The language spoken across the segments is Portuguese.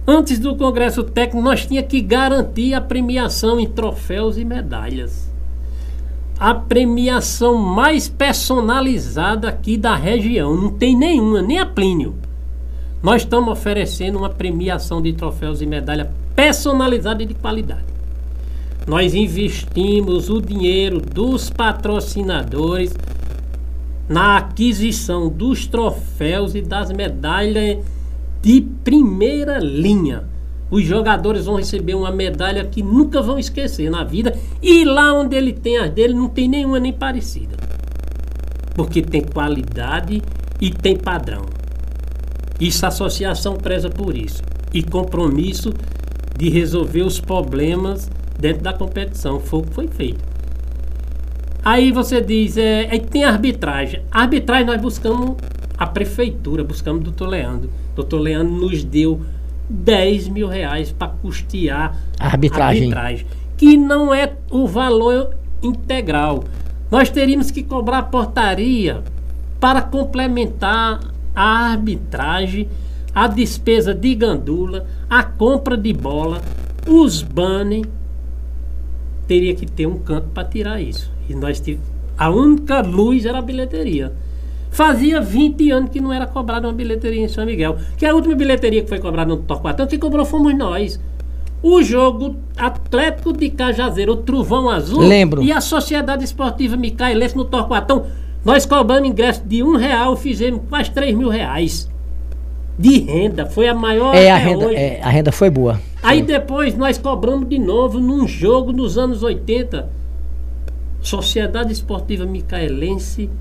Antes do Congresso Técnico, nós tínhamos que garantir a premiação em troféus e medalhas. A premiação mais personalizada aqui da região. Não tem nenhuma, nem a Plínio. Nós estamos oferecendo uma premiação de troféus e medalhas personalizada e de qualidade. Nós investimos o dinheiro dos patrocinadores na aquisição dos troféus e das medalhas de primeira linha. Os jogadores vão receber uma medalha que nunca vão esquecer na vida. E lá onde ele tem as dele, não tem nenhuma nem parecida. Porque tem qualidade e tem padrão. Isso a associação preza por isso. E compromisso de resolver os problemas dentro da competição. Foi o que foi feito. Aí você diz, tem arbitragem. A arbitragem nós buscamos a prefeitura, buscamos o doutor Leandro. O doutor Leandro nos deu 10 mil reais para custear a arbitragem, que não é o valor integral. Nós teríamos que cobrar portaria para complementar a arbitragem, a despesa de gandula, a compra de bola, os banners. Teria que ter um canto para tirar isso. E a única luz era a bilheteria. Fazia 20 anos que não era cobrada uma bilheteria em São Miguel. Que a última bilheteria que foi cobrada no Torquatão, quem cobrou fomos nós. O jogo Atlético de Cajazeiro, o Trovão Azul. Lembro. E a Sociedade Esportiva Micaelense no Torquatão. Nós cobramos ingresso de R$1, fizemos quase 3 mil reais. De renda. Foi a maior a renda foi boa. Aí depois nós cobramos de novo num jogo nos anos 80. Sociedade Esportiva Micaelense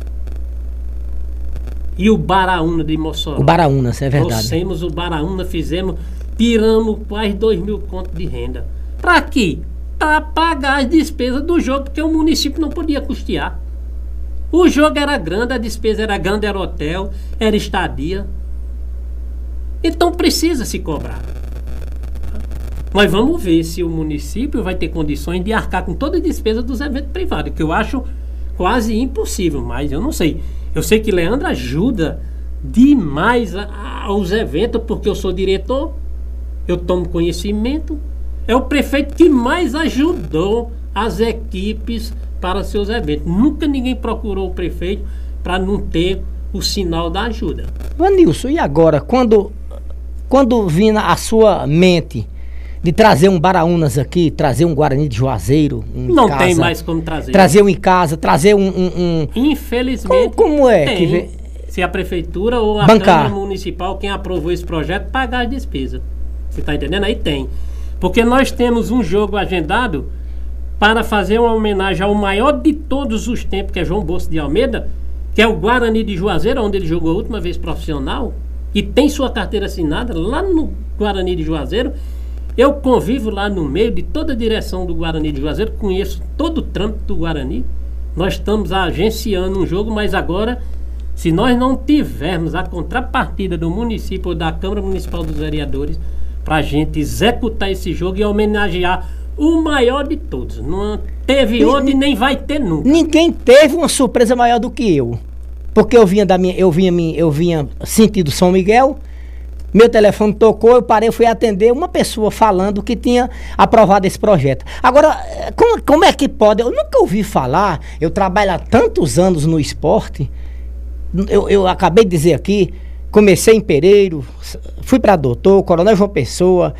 e o Baraúna de Mossoró. O Baraúna, isso é verdade. Trouxemos o Baraúna, tiramos quase 2 mil contos de renda. Para quê? Para pagar as despesas do jogo, porque o município não podia custear. O jogo era grande, a despesa era grande, era hotel, era estadia. Então precisa se cobrar. Nós vamos ver se o município vai ter condições de arcar com toda a despesa dos eventos privados, que eu acho quase impossível, mas eu não sei. Eu sei que Leandro ajuda demais aos eventos, porque eu sou diretor, eu tomo conhecimento. É o prefeito que mais ajudou as equipes para seus eventos. Nunca ninguém procurou o prefeito para não ter o sinal da ajuda. Vanilson, e agora, quando vinha a sua mente de trazer um Baraúnas aqui, trazer um Guarani de Juazeiro, não casa, tem mais como trazer. Trazer um em casa, trazer um... Infelizmente. Como é? Tem. Se a prefeitura ou a Câmara Municipal, quem aprovou esse projeto, pagar as despesas. Você está entendendo? Aí tem. Porque nós temos um jogo agendado para fazer uma homenagem ao maior de todos os tempos, que é João Bosco de Almeida, que é o Guarani de Juazeiro, onde ele jogou a última vez profissional, e tem sua carteira assinada lá no Guarani de Juazeiro. Eu convivo lá no meio de toda a direção do Guarani de Juazeiro, conheço todo o trâmite do Guarani. Nós estamos agenciando um jogo, mas agora, se nós não tivermos a contrapartida do município ou da Câmara Municipal dos Vereadores para a gente executar esse jogo e homenagear o maior de todos. Não teve onde nem vai ter nunca. Ninguém teve uma surpresa maior do que eu. Porque eu vinha sentido São Miguel. Meu telefone tocou, eu parei, fui atender uma pessoa falando que tinha aprovado esse projeto. Agora, como é que pode? Eu nunca ouvi falar, eu trabalho há tantos anos no esporte, eu acabei de dizer aqui, comecei em Pereiro, fui para Doutor, Coronel João Pessoa,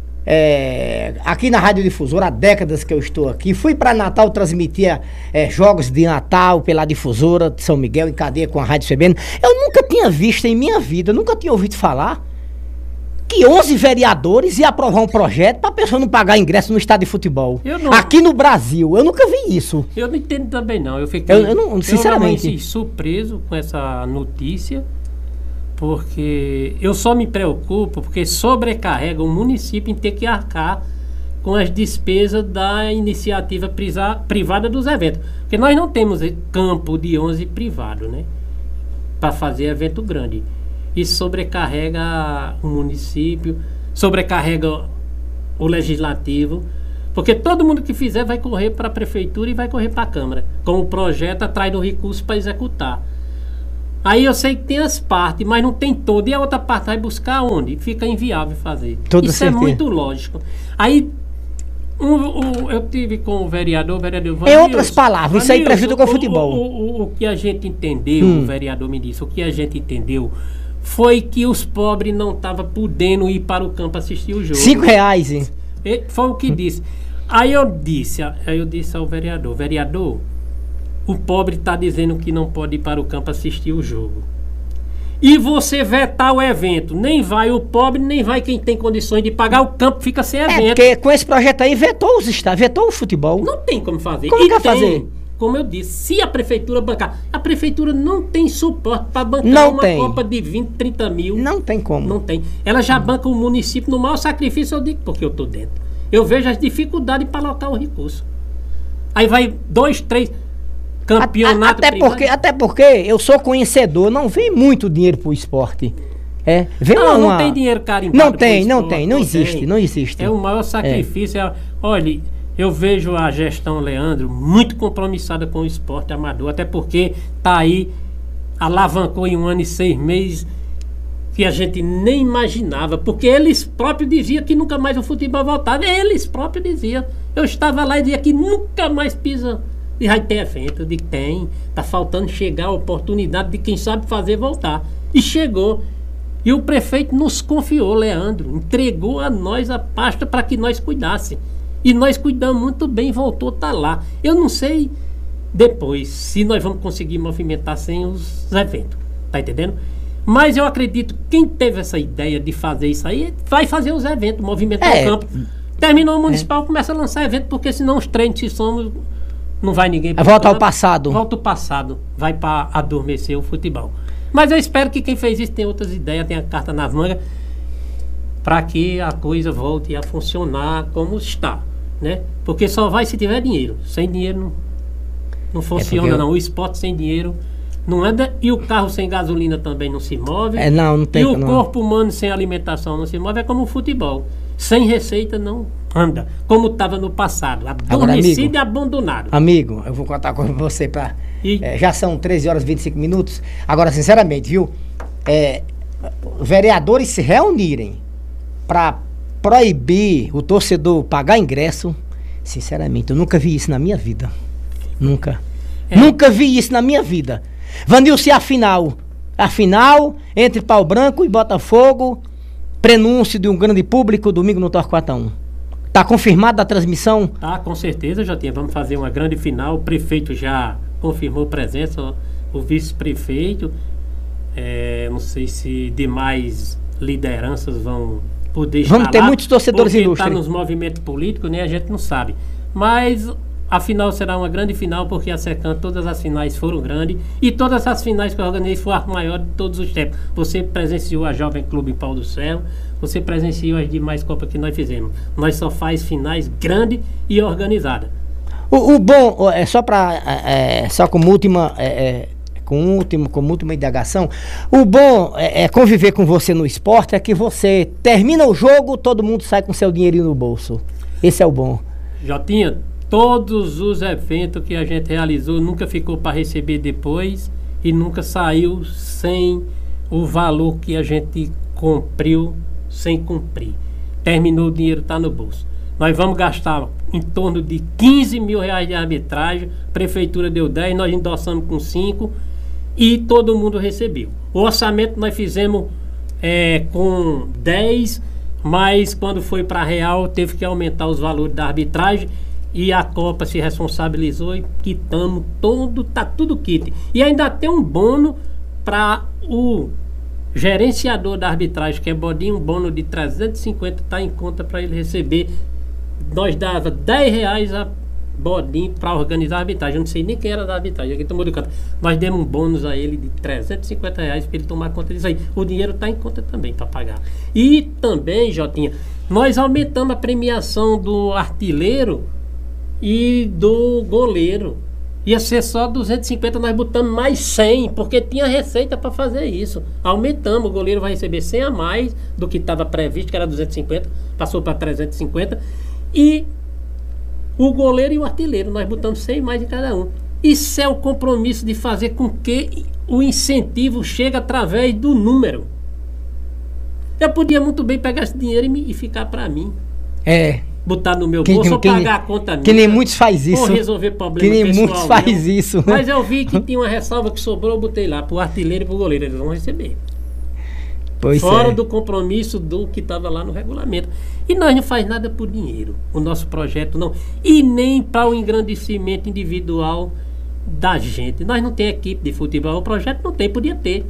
aqui na Rádio Difusora, há décadas que eu estou aqui, fui para Natal, transmitia jogos de Natal pela Difusora de São Miguel, em cadeia com a Rádio CBN. Eu nunca tinha visto em minha vida, nunca tinha ouvido falar que 11 vereadores iam aprovar um projeto para a pessoa não pagar ingresso no estádio de futebol. Aqui no Brasil, eu nunca vi isso. Eu não entendo também não, eu fiquei sinceramente surpreso com essa notícia, porque eu só me preocupo porque sobrecarrega o município em ter que arcar com as despesas da iniciativa privada dos eventos. Porque nós não temos campo de 11 privado, né? Para fazer evento grande. Isso sobrecarrega o município, sobrecarrega o legislativo, porque todo mundo que fizer vai correr para a prefeitura e vai correr para a Câmara, com o projeto atrás do recurso para executar. Aí eu sei que tem as partes, mas não tem todo. E a outra parte vai buscar onde? Fica inviável fazer. Toda Isso certeza. é muito lógico. Aí eu tive com o vereador Em outras palavras, isso aí prejudica o futebol. O que a gente entendeu, o vereador me disse, o que a gente entendeu foi que os pobres não estavam podendo ir para o campo assistir o jogo. R$5, hein? Foi o que disse. Aí eu disse ao vereador, o pobre está dizendo que não pode ir para o campo assistir o jogo. E você vetar o evento, nem vai o pobre, nem vai quem tem condições de pagar, o campo fica sem evento. Porque com esse projeto aí vetou os estádios, vetou o futebol. Não tem como fazer. Como que vai fazer? Como eu disse, se a prefeitura bancar, a prefeitura não tem suporte para bancar Não uma tem. Copa de 20, 30 mil. Não tem como. Não tem. Ela já banca o município no maior sacrifício, eu digo, porque eu estou dentro. Eu vejo as dificuldades para alocar o recurso. Aí vai 2, 3 campeonatos até porque eu sou conhecedor, não vem muito dinheiro pro esporte. Vem não tem dinheiro carimbado. Não existe. É o maior sacrifício. Olha, eu vejo a gestão Leandro muito compromissada com o esporte amador, até porque tá aí, alavancou em 1 ano e 6 meses que a gente nem imaginava, porque eles próprios diziam que nunca mais o futebol voltava. Eles próprios diziam. Eu estava lá e dizia que nunca mais pisa. E vai ter evento, de tem. Tá faltando chegar a oportunidade de quem sabe fazer voltar. E chegou. E o prefeito nos confiou, Leandro, entregou a nós a pasta para que nós cuidássemos. E nós cuidamos muito bem, voltou, tá lá. Eu não sei depois se nós vamos conseguir movimentar sem os eventos. Tá entendendo? Mas eu acredito que quem teve essa ideia de fazer isso aí vai fazer os eventos, movimentar o campo. Terminou o municipal, começa a lançar evento, porque senão os treinos, se somos, não vai ninguém para volta ao passado. Volta ao passado, vai para adormecer o futebol. Mas eu espero que quem fez isso tenha outras ideias, tenha a carta nas mangas, para que a coisa volte a funcionar como está, né? Porque só vai se tiver dinheiro. Sem dinheiro não funciona, não. O esporte sem dinheiro não anda, e o carro sem gasolina também não se move. Não tem. E o corpo humano sem alimentação não se move. É como o futebol. Sem receita não anda. Como estava no passado. Adormecido e abandonado. Amigo, eu vou contar uma coisa pra você. Já são 13h25. Agora, sinceramente, viu? Vereadores se reunirem para proibir o torcedor pagar ingresso. Sinceramente, eu nunca vi isso na minha vida. Nunca. Nunca vi isso na minha vida. Vanilce, a final entre Pau Branco e Botafogo, prenúncio de um grande público, domingo no Torquato 1. Tá confirmada a transmissão? Tá, com certeza, Jotinha. Vamos fazer uma grande final. O prefeito já confirmou presença, o vice-prefeito. Não sei se demais lideranças vão poder estar lá. Vamos ter muitos torcedores ilustres. Porque tá nos movimentos políticos, né? A gente não sabe. Mas a final será uma grande final, porque a Sercan, todas as finais foram grandes, e todas as finais que eu organizei foram a maior de todos os tempos. Você presenciou a Jovem Clube em Pau do Céu, você presenciou as demais Copas que nós fizemos. Nós só faz finais grandes e organizadas. O bom, só como última indagação, o bom é conviver com você no esporte, é que você termina o jogo, todo mundo sai com seu dinheirinho no bolso. Esse é o bom. Jotinha, todos os eventos que a gente realizou nunca ficou para receber depois e nunca saiu sem o valor que a gente cumpriu sem cumprir. Terminou, o dinheiro está no bolso. Nós vamos gastar em torno de 15 mil reais de arbitragem, a prefeitura deu 10, nós endossamos com 5 e todo mundo recebeu. O orçamento nós fizemos com 10, mas quando foi para real teve que aumentar os valores da arbitragem. E a Copa se responsabilizou e quitamos tá tudo kit. E ainda tem um bônus para o gerenciador da arbitragem, que é Bodinho, um bônus de 350, tá em conta para ele receber. Nós dava R$10 a Bodinho para organizar a arbitragem. Eu não sei nem quem era da arbitragem, aqui tomou do canto. Nós demos um bônus a ele de R$350 para ele tomar conta disso aí. O dinheiro tá em conta também para pagar. E também, Jotinha, nós aumentamos a premiação do artilheiro e do goleiro. Ia ser só 250, nós botamos mais 100, porque tinha receita para fazer isso. Aumentamos, o goleiro vai receber 100 a mais do que estava previsto, que era 250, passou para 350. E o goleiro e o artilheiro, nós botamos 100 mais em cada um. Isso é o compromisso de fazer com que o incentivo chegue através do número. Eu podia muito bem pegar esse dinheiro e ficar para mim. Botar no meu bolso ou pagar a conta minha. Que nem muitos faz isso. Ou resolver problema pessoal. Que nem muitos faz meu. isso. Mas eu vi que tinha uma ressalva que sobrou, eu botei lá pro artilheiro e pro goleiro. Eles vão receber. Fora do compromisso do que estava lá no regulamento. E nós não faz nada por dinheiro. O nosso projeto não. E nem para o engrandecimento individual da gente. Nós não temos equipe de futebol. O projeto não tem, podia ter.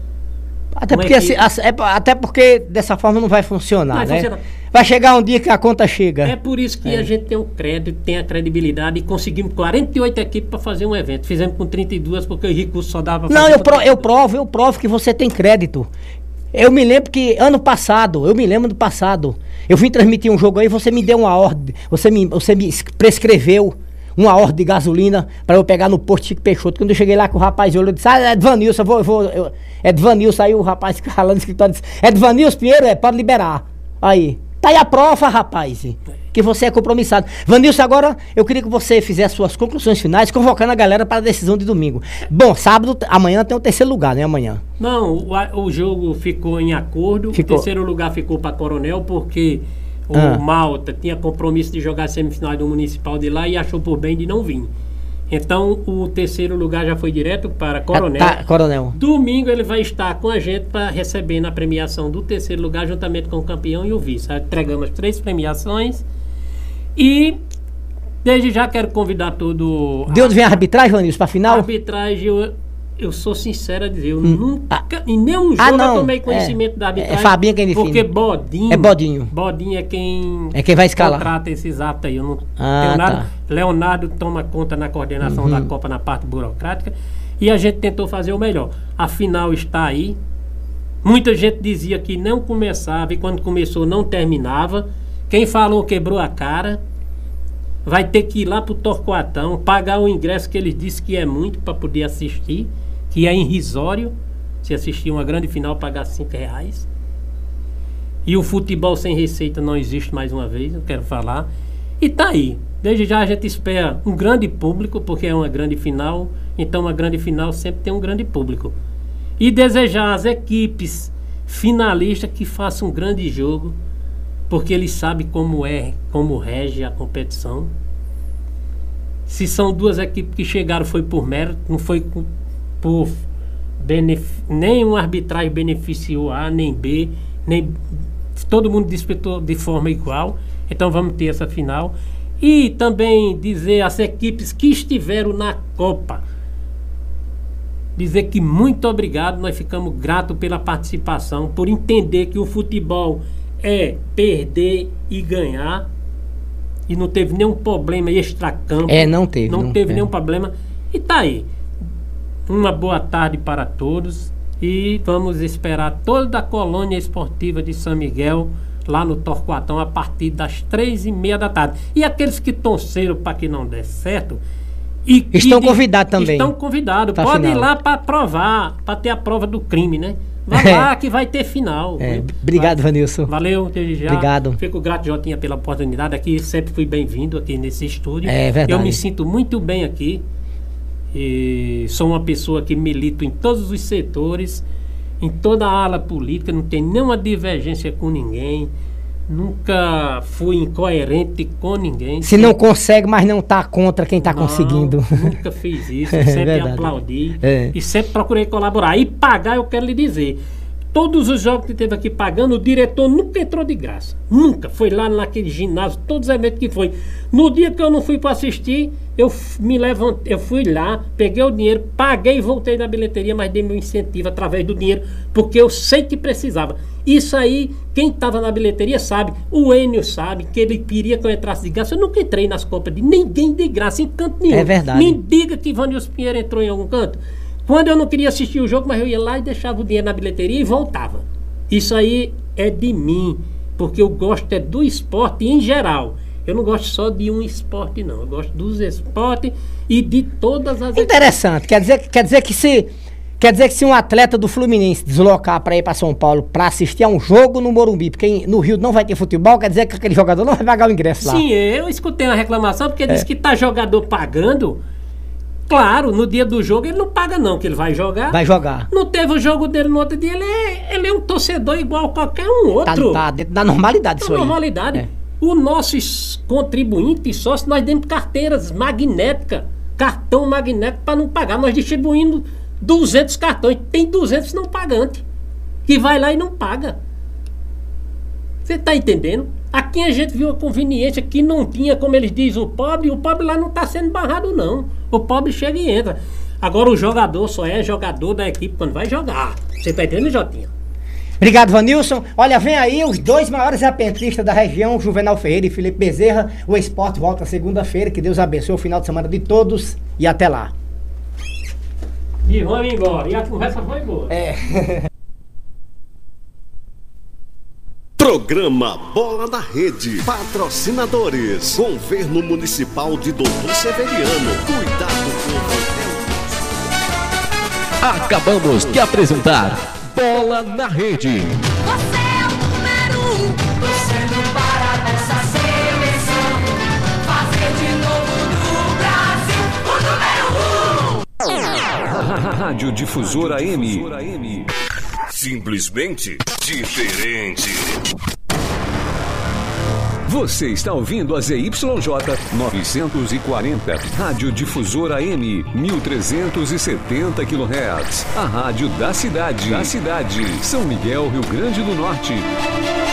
Até porque dessa forma não vai funcionar, né? Vai chegar um dia que a conta chega. É por isso que a gente tem o crédito, tem a credibilidade e conseguimos 48 equipes para fazer um evento. Fizemos com 32 porque o recurso só dava para fazer. Não, eu provo que você tem crédito. Eu me lembro que ano passado, eu vim transmitir um jogo aí, você me deu uma ordem, você me prescreveu uma ordem de gasolina para eu pegar no posto Chico Peixoto. Quando eu cheguei lá com o rapaz olhou, eu disse, é Edvanilson, é Edvanilson. Aí o rapaz falando no escritório disse, é Edvanilson Pinheiro, pode liberar. Aí, tá aí a prova, rapaz, que você é compromissado. Vanilson, agora eu queria que você fizesse suas conclusões finais, convocando a galera para a decisão de domingo. Bom, sábado, amanhã tem o terceiro lugar, né, amanhã? Não, o jogo ficou em acordo, o terceiro lugar ficou para Coronel, porque o Malta tinha compromisso de jogar semifinal do Municipal de lá e achou por bem de não vir. Então, o terceiro lugar já foi direto para Coronel. Coronel. Domingo ele vai estar com a gente para receber na premiação do terceiro lugar, juntamente com o campeão e o vice. Entregamos as 3 premiações. E desde já quero convidar todo... De onde vem a arbitragem, Vanilson, para a final? A arbitragem, eu sou sincero a dizer, eu nunca, em nenhum jogo eu tomei conhecimento da arbitragem. É Fabinho quem define. Porque Bodinho. É Bodinho. Bodinho é quem vai escalar. Contrata esses atos aí. Eu não tenho nada. Leonardo toma conta na coordenação da Copa na parte burocrática. E a gente tentou fazer o melhor. A final está aí. Muita gente dizia que não começava e quando começou não terminava. Quem falou quebrou a cara. Vai ter que ir lá pro Torquatão, pagar o ingresso que eles disseram que é muito para poder assistir, que é irrisório. Se assistir uma grande final, pagar R$5. E o futebol sem receita não existe mais uma vez, eu quero falar. E tá aí. Desde já a gente espera um grande público, porque é uma grande final. Então uma grande final sempre tem um grande público. E desejar às equipes finalistas que façam um grande jogo, porque eles sabem como rege a competição. Se são 2 equipes que chegaram foi por mérito, não foi por nenhum arbitragem beneficiou A nem B, nem todo mundo disputou de forma igual. Então vamos ter essa final. E também dizer às equipes que estiveram na Copa, dizer que muito obrigado, nós ficamos gratos pela participação, por entender que o futebol é perder e ganhar, e não teve nenhum problema extracampo. Não teve nenhum problema. E tá aí. Uma boa tarde para todos e vamos esperar toda a colônia esportiva de São Miguel lá no Torquatão a partir das 3h30 da tarde. E aqueles que torceram para que não der certo estão convidados também. Estão convidados. Pode ir lá para provar, para ter a prova do crime, né? Vai lá que vai ter final. Obrigado, Vanilson. Valeu, desde já. Obrigado. Fico grato, Jotinha, pela oportunidade aqui. Sempre fui bem-vindo aqui nesse estúdio. É verdade. Eu me sinto muito bem aqui. E sou uma pessoa que milito em todos os setores, em toda a ala política, não tenho nenhuma divergência com ninguém. Nunca fui incoerente com ninguém. Se não consegue, mas não está contra quem está conseguindo. Nunca fiz isso, sempre aplaudi e sempre procurei colaborar. E pagar, eu quero lhe dizer, todos os jogos que teve aqui pagando, o diretor nunca entrou de graça. Nunca. Foi lá naquele ginásio, todos os eventos que foi. No dia que eu não fui para assistir, eu me levantei, eu fui lá, peguei o dinheiro, paguei e voltei da bilheteria, mas dei meu incentivo através do dinheiro, porque eu sei que precisava. Isso aí, quem estava na bilheteria sabe, o Enio sabe, que ele queria que eu entrasse de graça. Eu nunca entrei nas Copas de ninguém de graça, em canto nenhum. É verdade. Me diga que Vanilson Pinheiro entrou em algum canto. Quando eu não queria assistir o jogo, mas eu ia lá e deixava o dinheiro na bilheteria e voltava. Isso aí é de mim, porque eu gosto do esporte em geral. Eu não gosto só de um esporte, não. Eu gosto dos esportes e de todas as... Interessante. Quer dizer que se um atleta do Fluminense deslocar para ir para São Paulo para assistir a um jogo no Morumbi, porque no Rio não vai ter futebol, quer dizer que aquele jogador não vai pagar o ingresso lá. Sim, eu escutei uma reclamação, porque disse que tá jogador pagando Claro, no dia do jogo ele não paga não, que ele vai jogar. Vai jogar. Não teve o jogo dele no outro dia, ele é um torcedor igual a qualquer um outro. Tá dentro da normalidade isso aí. Normalidade. É. O nossos contribuintes sócios, nós demos carteiras magnéticas, cartão magnético para não pagar. Nós distribuímos 200 cartões. Tem 200 não pagantes, que vai lá e não paga. Você tá entendendo? Aqui a gente viu a conveniência que não tinha, como eles dizem, o pobre lá não tá sendo barrado não. O pobre chega e entra. Agora o jogador só é jogador da equipe quando vai jogar. Você tá entendendo, Jotinha? Obrigado, Vanilson. Olha, vem aí os dois maiores apentristas da região, Juvenal Ferreira e Felipe Bezerra. O esporte volta segunda-feira. Que Deus abençoe o final de semana de todos e até lá. E vamos embora. E a conversa foi boa. Programa Bola na Rede. Patrocinadores: Governo Municipal de Doutor Severiano. Cuidado com o Acabamos de apresentar Bola na Rede. Você é o número 1, torcendo para a nossa seleção, fazer de novo no Brasil o número 1. Rádio Difusora AM. simplesmente diferente. Você está ouvindo a ZYJ 940, Rádio Difusora AM, 1370 kHz. A rádio da cidade. São Miguel, Rio Grande do Norte.